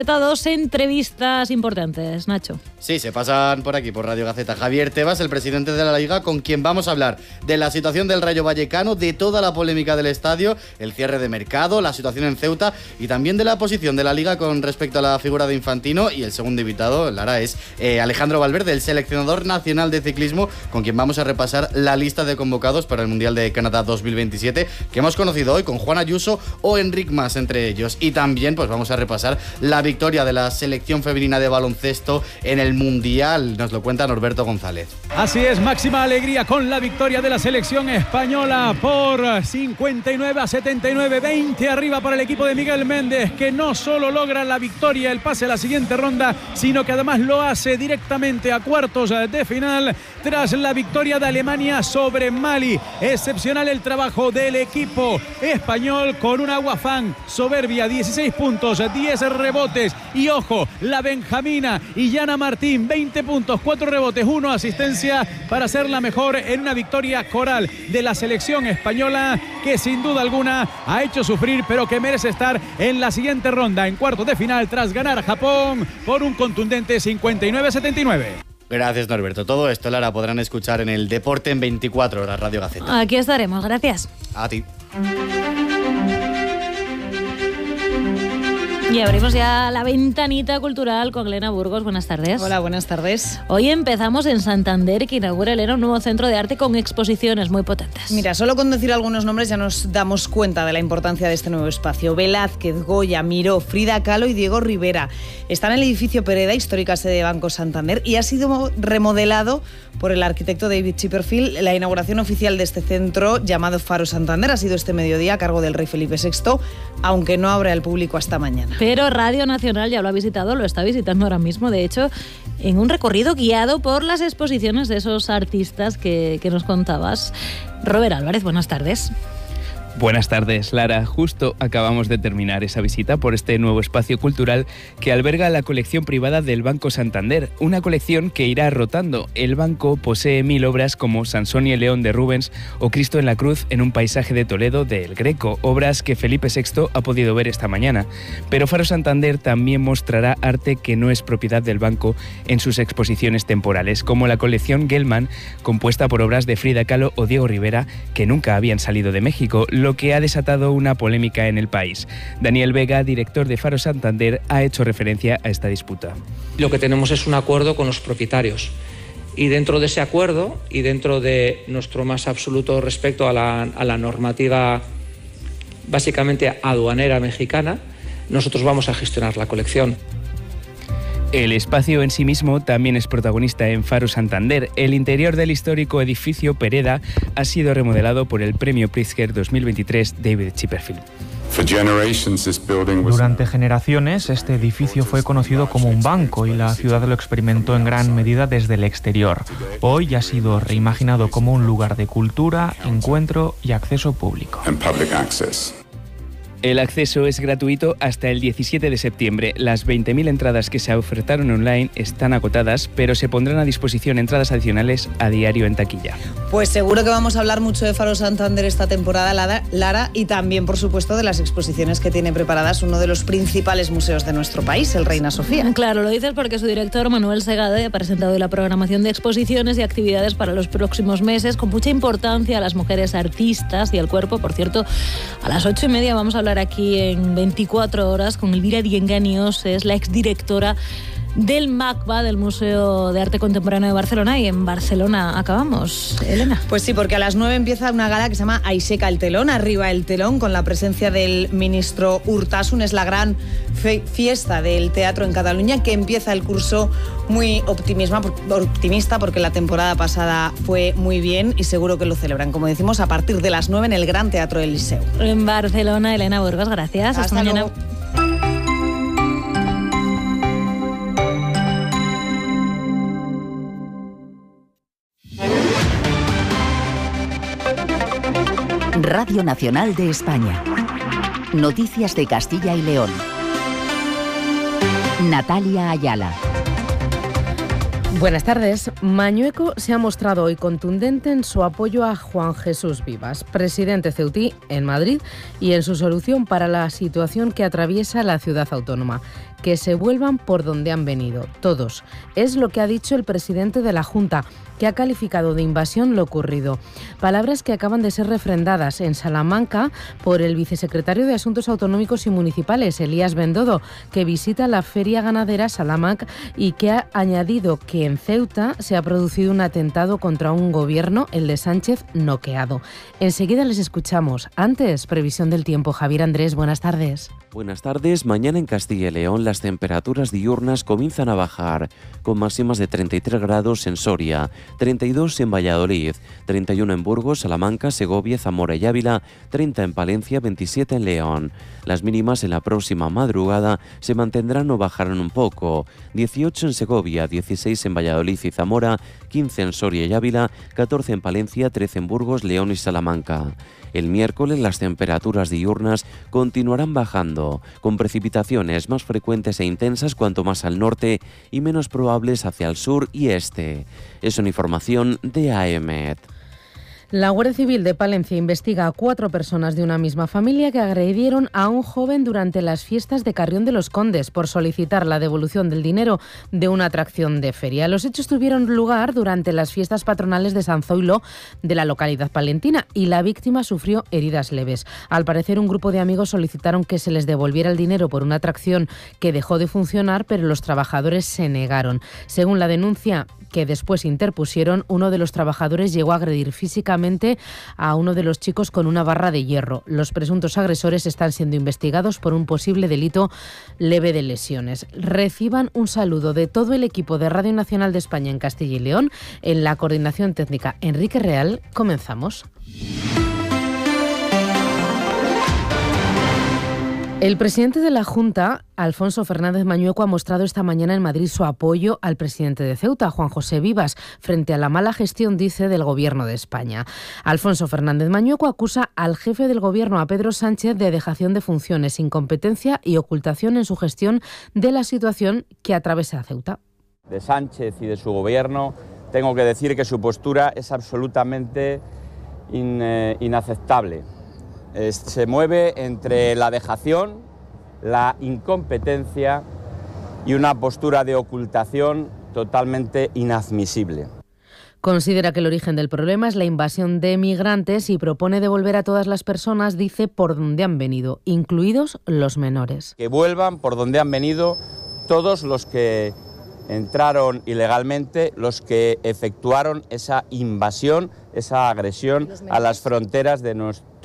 Dos entrevistas importantes, Nacho. Sí, se pasan por aquí, por Radio Gaceta. Javier Tebas, el presidente de la Liga, con quien vamos a hablar de la situación del Rayo Vallecano, de toda la polémica del estadio, el cierre de mercado, la situación en Ceuta y también de la posición de la Liga con respecto a la figura de Infantino. Y el segundo invitado, Lara, es Alejandro Valverde, el seleccionador nacional de ciclismo, con quien vamos a repasar la lista de convocados para el Mundial de Canadá 2027, que hemos conocido hoy con Juan Ayuso o Enric Mas, entre ellos. Y también pues vamos a repasar la victoria de la selección femenina de baloncesto en el Mundial. Nos lo cuenta Norberto González. Así es, máxima alegría con la victoria de la selección española por 59-79, 20 arriba para el equipo de Miguel Méndez, que no solo logra la victoria, el pase a la siguiente ronda, sino que además lo hace directamente a cuartos de final tras la victoria de Alemania sobre Mali. Excepcional el trabajo del equipo español con una Guafán soberbia, 16 puntos, 10 rebotes y ojo, la benjamina y Yana Martín, 20 puntos, 4 rebotes, 1 asistencia para ser la mejor en una victoria coral de la selección española, que sin duda alguna ha hecho sufrir, pero que merece estar en la siguiente ronda, en cuartos de final, tras ganar a Japón por un contundente 59-79. Gracias, Norberto. Todo esto, Lara, podrán escuchar en el Deporte en 24 horas, Radio Gaceta. Aquí estaremos, gracias. A ti. Y abrimos ya la ventanita cultural con Elena Burgos. Buenas tardes. Hola, buenas tardes. Hoy empezamos en Santander, que inaugura Elena un nuevo centro de arte con exposiciones muy potentes. Mira, solo con decir algunos nombres ya nos damos cuenta de la importancia de este nuevo espacio. Velázquez, Goya, Miró, Frida Kahlo y Diego Rivera. Está en el edificio Pereda, histórica sede de Banco Santander, y ha sido remodelado por el arquitecto David Chipperfield. La inauguración oficial de este centro, llamado Faro Santander, ha sido este mediodía a cargo del rey Felipe VI, aunque no abre al público hasta mañana. Pero Radio Nacional ya lo ha visitado, lo está visitando ahora mismo, de hecho, en un recorrido guiado por las exposiciones de esos artistas que nos contabas. Robert Álvarez, buenas tardes. Buenas tardes, Lara. Justo acabamos de terminar esa visita por este nuevo espacio cultural que alberga la colección privada del Banco Santander, una colección que irá rotando. El banco posee 1000 obras como Sansón y el León de Rubens o Cristo en la Cruz en un paisaje de Toledo de El Greco, obras que Felipe VI ha podido ver esta mañana. Pero Faro Santander también mostrará arte que no es propiedad del banco en sus exposiciones temporales, como la colección Gelman, compuesta por obras de Frida Kahlo o Diego Rivera, que nunca habían salido de México, lo que ha desatado una polémica en el país. Daniel Vega, director de Faro Santander, ha hecho referencia a esta disputa. Lo que tenemos es un acuerdo con los propietarios y dentro de ese acuerdo y dentro de nuestro más absoluto respeto a la normativa básicamente aduanera mexicana, nosotros vamos a gestionar la colección. El espacio en sí mismo también es protagonista en Faro Santander. El interior del histórico edificio Pereda ha sido remodelado por el Premio Pritzker 2023 David Chipperfield. Durante generaciones, este edificio fue conocido como un banco y la ciudad lo experimentó en gran medida desde el exterior. Hoy ha sido reimaginado como un lugar de cultura, encuentro y acceso público. El acceso es gratuito hasta el 17 de septiembre. Las 20.000 entradas que se ofertaron online están agotadas, pero se pondrán a disposición entradas adicionales a diario en taquilla. Pues seguro que vamos a hablar mucho de Faro Santander esta temporada, Lara, y también, por supuesto, de las exposiciones que tiene preparadas uno de los principales museos de nuestro país, el Reina Sofía. Claro, lo dices porque su director, Manuel Segade, ha presentado hoy la programación de exposiciones y actividades para los próximos meses, con mucha importancia a las mujeres artistas y al cuerpo. Por cierto, a las 8:30 vamos a hablar aquí en 24 horas con Elvira Dienganios, es la exdirectora del MACBA, del Museo de Arte Contemporáneo de Barcelona, y en Barcelona acabamos, Elena. Pues sí, porque a las 9 empieza una gala que se llama Aixeca el telón, arriba el telón, con la presencia del ministro Urtasun. Es la gran fiesta del teatro en Cataluña, que empieza el curso muy optimista, porque la temporada pasada fue muy bien y seguro que lo celebran, como decimos, a partir de las 9 en el Gran Teatro del Liceu. En Barcelona, Elena Burgos, gracias. Hasta mañana. Luego. Radio Nacional de España. Noticias de Castilla y León. Natalia Ayala. Buenas tardes. Mañueco se ha mostrado hoy contundente en su apoyo a Juan Jesús Vivas, presidente ceutí en Madrid, y en su solución para la situación que atraviesa la ciudad autónoma. Que se vuelvan por donde han venido, todos. Es lo que ha dicho el presidente de la Junta, que ha calificado de invasión lo ocurrido. Palabras que acaban de ser refrendadas en Salamanca por el vicesecretario de Asuntos Autonómicos y Municipales, Elías Bendodo, que visita la feria ganadera Salamanca y que ha añadido que en Ceuta se ha producido un atentado contra un gobierno, el de Sánchez, noqueado. Enseguida les escuchamos. Antes, previsión del tiempo. Javier Andrés, buenas tardes. Buenas tardes. Mañana en Castilla y León las temperaturas diurnas comienzan a bajar, con máximas de 33 grados en Soria, 32 en Valladolid, 31 en Burgos, Salamanca, Segovia, Zamora y Ávila, 30 en Palencia, 27 en León. Las mínimas en la próxima madrugada se mantendrán o bajarán un poco, 18 en Segovia, 16 en Valladolid y Zamora, 15 en Soria y Ávila, 14 en Palencia, 13 en Burgos, León y Salamanca. El miércoles las temperaturas diurnas continuarán bajando, con precipitaciones más frecuentes e intensas cuanto más al norte y menos probables hacia el sur y este. Es una información de AEMET. La Guardia Civil de Palencia investiga a 4 personas de una misma familia que agredieron a un joven durante las fiestas de Carrión de los Condes por solicitar la devolución del dinero de una atracción de feria. Los hechos tuvieron lugar durante las fiestas patronales de San Zoilo de la localidad palentina y la víctima sufrió heridas leves. Al parecer, un grupo de amigos solicitaron que se les devolviera el dinero por una atracción que dejó de funcionar, pero los trabajadores se negaron. Según la denuncia que después interpusieron, uno de los trabajadores llegó a agredir físicamente a uno de los chicos con una barra de hierro. Los presuntos agresores están siendo investigados por un posible delito leve de lesiones. Reciban un saludo de todo el equipo de Radio Nacional de España en Castilla y León. En la coordinación técnica, Enrique Real. Comenzamos. El presidente de la Junta, Alfonso Fernández Mañueco, ha mostrado esta mañana en Madrid su apoyo al presidente de Ceuta, Juan José Vivas, frente a la mala gestión, dice, del Gobierno de España. Alfonso Fernández Mañueco acusa al jefe del Gobierno, a Pedro Sánchez, de dejación de funciones, incompetencia y ocultación en su gestión de la situación que atraviesa Ceuta. De Sánchez y de su Gobierno, tengo que decir que su postura es absolutamente inaceptable. Se mueve entre la dejación, la incompetencia y una postura de ocultación totalmente inadmisible. Considera que el origen del problema es la invasión de migrantes y propone devolver a todas las personas, dice, por donde han venido, incluidos los menores. Que vuelvan por donde han venido todos los que entraron ilegalmente, los que efectuaron esa invasión, esa agresión a las fronteras de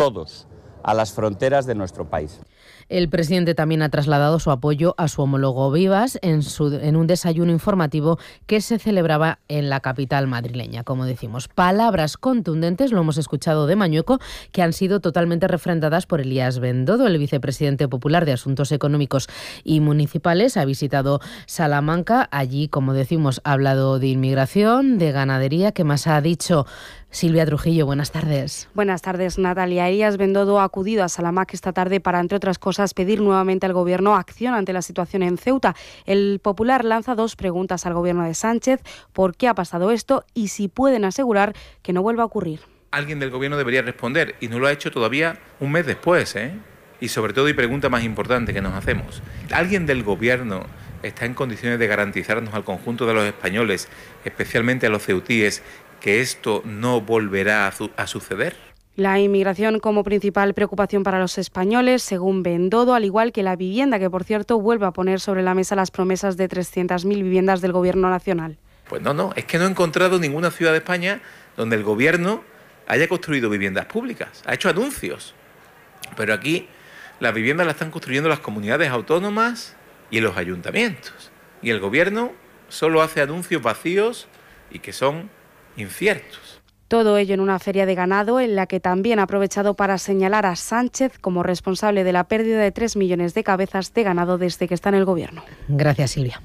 a las fronteras de nuestro país. El presidente también ha trasladado su apoyo a su homólogo Vivas en un desayuno informativo que se celebraba en la capital madrileña, como decimos. Palabras contundentes, lo hemos escuchado de Mañueco, que han sido totalmente refrendadas por Elías Bendodo, el vicepresidente popular de Asuntos Económicos y Municipales. Ha visitado Salamanca. Allí, como decimos, ha hablado de inmigración, de ganadería. ¿Qué más ha dicho? Silvia Trujillo, buenas tardes. Buenas tardes, Natalia. Elías Bendodo ha acudido a Salamanca esta tarde para, entre otras cosas, pedir nuevamente al Gobierno acción ante la situación en Ceuta. El Popular lanza 2 preguntas al Gobierno de Sánchez: ¿por qué ha pasado esto? Y si pueden asegurar que no vuelva a ocurrir. Alguien del Gobierno debería responder y no lo ha hecho todavía un mes después, Y sobre todo, y pregunta más importante que nos hacemos, ¿alguien del Gobierno está en condiciones de garantizarnos al conjunto de los españoles, especialmente a los ceutíes, que esto no volverá a suceder? La inmigración como principal preocupación para los españoles, según Bendodo, al igual que la vivienda, que por cierto vuelve a poner sobre la mesa las promesas de 300.000 viviendas del Gobierno nacional. Pues no, es que no he encontrado ninguna ciudad de España donde el Gobierno haya construido viviendas públicas, ha hecho anuncios. Pero aquí las viviendas las están construyendo las comunidades autónomas y los ayuntamientos. Y el Gobierno solo hace anuncios vacíos y que son inciertos. Todo ello en una feria de ganado en la que también ha aprovechado para señalar a Sánchez como responsable de la pérdida de 3 millones de cabezas de ganado desde que está en el Gobierno. Gracias, Silvia.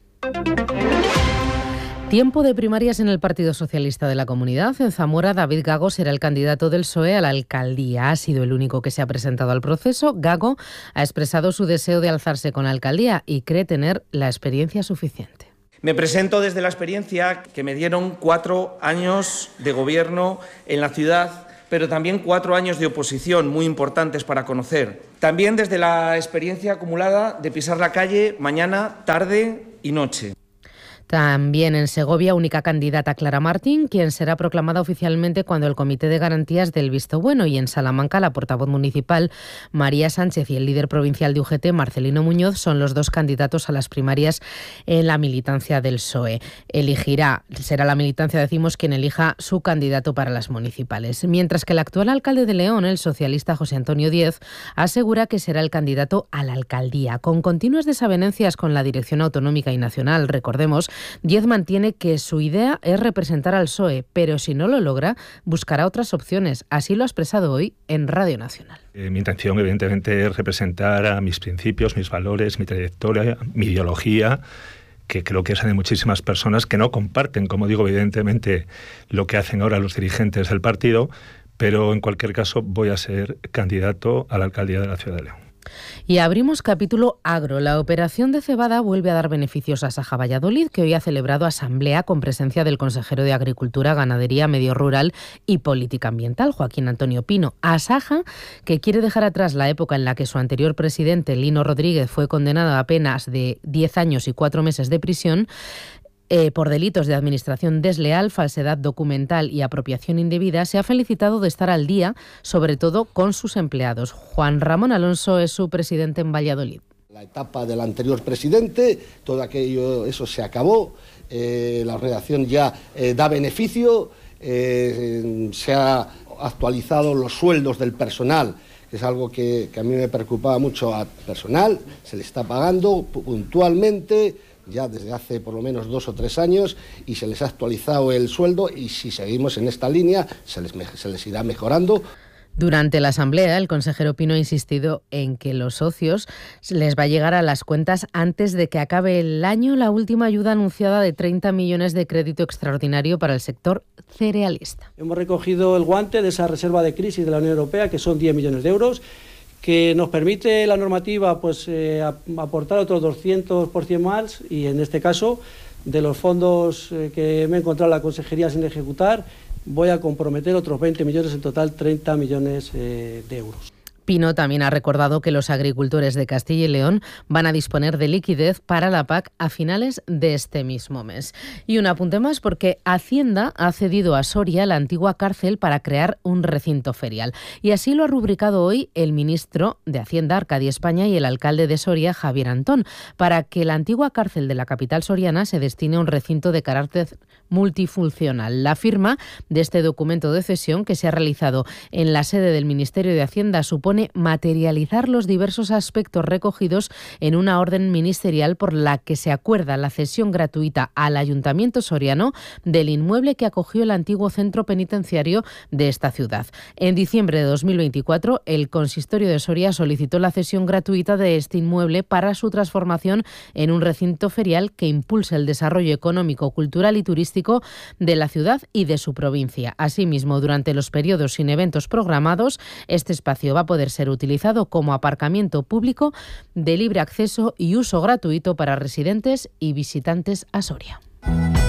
Tiempo de primarias en el Partido Socialista de la Comunidad. En Zamora, David Gago será el candidato del PSOE a la alcaldía. Ha sido el único que se ha presentado al proceso. Gago ha expresado su deseo de alzarse con la alcaldía y cree tener la experiencia suficiente. Me presento desde la experiencia que me dieron 4 años de gobierno en la ciudad, pero también 4 años de oposición muy importantes para conocer. También desde la experiencia acumulada de pisar la calle mañana, tarde y noche. También en Segovia, única candidata Clara Martín, quien será proclamada oficialmente cuando el Comité de Garantías dé el visto bueno. Y en Salamanca, la portavoz municipal María Sánchez y el líder provincial de UGT, Marcelino Muñoz, son los 2 candidatos a las primarias en la militancia del PSOE. Será la militancia, decimos, quien elija su candidato para las municipales. Mientras que el actual alcalde de León, el socialista José Antonio Díez, asegura que será el candidato a la alcaldía. Con continuas desavenencias con la dirección autonómica y nacional, recordemos, Díez mantiene que su idea es representar al PSOE, pero si no lo logra, buscará otras opciones. Así lo ha expresado hoy en Radio Nacional. Mi intención, evidentemente, es representar a mis principios, mis valores, mi trayectoria, mi ideología, que creo que es de muchísimas personas que no comparten, como digo, evidentemente, lo que hacen ahora los dirigentes del partido, pero en cualquier caso voy a ser candidato a la alcaldía de la ciudad de León. Y abrimos capítulo agro. La operación de cebada vuelve a dar beneficios a Saja Valladolid, que hoy ha celebrado asamblea con presencia del consejero de Agricultura, Ganadería, Medio Rural y Política Ambiental, Joaquín Antonio Pino. Asaja, que quiere dejar atrás la época en la que su anterior presidente, Lino Rodríguez, fue condenado a penas de 10 años y 4 meses de prisión, por delitos de administración desleal, falsedad documental y apropiación indebida, se ha felicitado de estar al día, sobre todo con sus empleados. Juan Ramón Alonso es su presidente en Valladolid. La etapa del anterior presidente, todo aquello, eso se acabó, la redacción ya da beneficio, se ha actualizado los sueldos del personal, que es algo que a mí me preocupaba mucho al personal, se le está pagando puntualmente, ya desde hace por lo menos 2 o 3 años, y se les ha actualizado el sueldo, y si seguimos en esta línea se les irá mejorando. Durante la asamblea, el consejero Pino ha insistido en que los socios les va a llegar a las cuentas antes de que acabe el año la última ayuda anunciada de 30 millones de crédito extraordinario para el sector cerealista. Hemos recogido el guante de esa reserva de crisis de la Unión Europea, que son 10 millones de euros, que nos permite la normativa aportar otros 200% más, y en este caso, de los fondos que me he encontrado en la consejería sin ejecutar, voy a comprometer otros 20 millones, en total 30 millones de euros. Pino también ha recordado que los agricultores de Castilla y León van a disponer de liquidez para la PAC a finales de este mismo mes. Y un apunte más, porque Hacienda ha cedido a Soria la antigua cárcel para crear un recinto ferial. Y así lo ha rubricado hoy el ministro de Hacienda, Arcadio España, y el alcalde de Soria, Javier Antón, para que la antigua cárcel de la capital soriana se destine a un recinto de carácter multifuncional. La firma de este documento de cesión, que se ha realizado en la sede del Ministerio de Hacienda, supone materializar los diversos aspectos recogidos en una orden ministerial por la que se acuerda la cesión gratuita al Ayuntamiento soriano del inmueble que acogió el antiguo centro penitenciario de esta ciudad. En diciembre de 2024, el consistorio de Soria solicitó la cesión gratuita de este inmueble para su transformación en un recinto ferial que impulse el desarrollo económico, cultural y turístico de la ciudad y de su provincia. Asimismo, durante los periodos sin eventos programados, este espacio va a poder ser utilizado como aparcamiento público de libre acceso y uso gratuito para residentes y visitantes a Soria.